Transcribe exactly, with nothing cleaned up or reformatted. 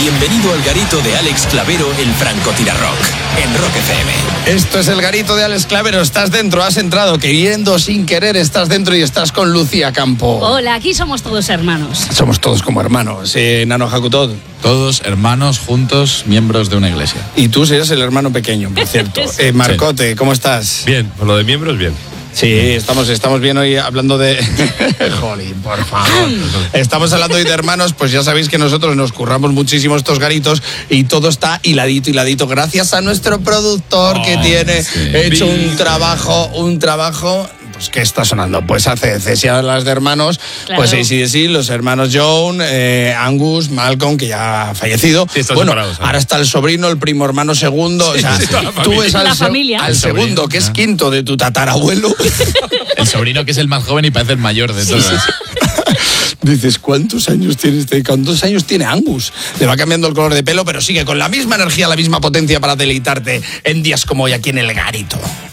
Bienvenido al garito de Alex Clavero, el francotirarrock, en Rock F M. Esto es el garito de Alex Clavero. Estás dentro, has entrado, queriendo, sin querer, estás dentro y estás con Lucía Campo. Hola, aquí somos todos hermanos. Somos todos como hermanos. Eh, Nano Hakutod. Todos hermanos, juntos, miembros de una iglesia. Y tú eres el hermano pequeño, por cierto. eh, Marcote, sí. ¿Cómo estás? Bien, por lo de miembros, bien. Sí, estamos, estamos bien hoy hablando de... Jolín, por favor. Estamos hablando hoy de hermanos, pues ya sabéis que nosotros nos curramos muchísimo estos garitos y todo está hiladito, hiladito, gracias a nuestro productor oh, que tiene sí. hecho un trabajo, un trabajo... Pues, ¿qué está sonando? Pues hace las de hermanos, claro. Pues A C D C, los hermanos John, eh, Angus, Malcolm, que ya ha fallecido. Sí, bueno, separados, ¿eh? Ahora está el sobrino, el primo hermano segundo. Sí, o sea, sí, tú ves al, se- al segundo, que es quinto de tu tatarabuelo. El sobrino que es el más joven y parece el mayor de todos. Sí, sí. Dices, ¿cuántos años tiene este? ¿Cuántos años tiene Angus? Le va cambiando el color de pelo, pero sigue con la misma energía, la misma potencia para deleitarte en días como hoy aquí en el garito.